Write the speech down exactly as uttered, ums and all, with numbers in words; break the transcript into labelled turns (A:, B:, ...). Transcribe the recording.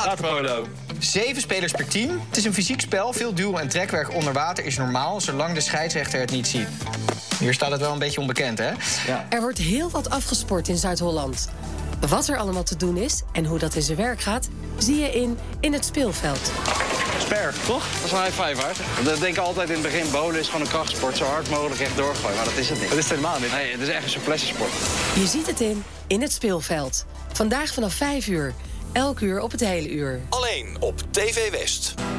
A: Waterpolo.
B: Zeven spelers per team. Het is een fysiek spel. Veel duw- en trekwerk onder water is normaal, zolang de scheidsrechter het niet ziet. Hier staat het wel een beetje onbekend, hè?
C: Ja. Er wordt heel wat afgesport in Zuid-Holland. Wat er allemaal te doen is en hoe dat in zijn werk gaat, zie je in In het Speelveld.
A: Sper, toch? Dat is een high five, hard. We denken altijd in het begin, bowlen is gewoon een krachtsport. Zo hard mogelijk echt doorgooien, maar dat is het niet.
B: Dat is het helemaal niet.
A: Nee, het is echt een souplesse-sport.
C: Je ziet het in In het Speelveld. Vandaag vanaf vijf uur. Elk uur op het hele uur.
D: Alleen op T V West.